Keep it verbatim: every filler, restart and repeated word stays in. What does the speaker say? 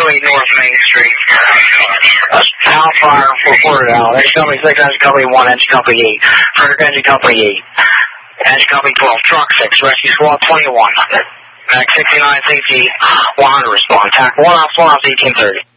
eight North Main Street. Al Fire for Fort Al. Engine Company six, Engine Company one, Engine Company eight. Frederick Engine Company eight. Engine Company twelve, Truck six, Rescue Squad twenty-one. Max sixty-nine, Safety one hundred respond. Tack one off, one off, eighteen thirty.